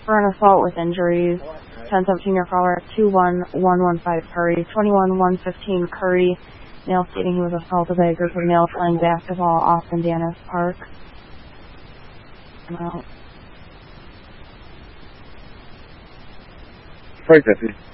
for an assault with injuries. 1017 caller 21115 Curry, 21115 Curry, male stating he was assaulted by a group of males playing basketball off Indiana's Park. I'm out. Frank, Jesse.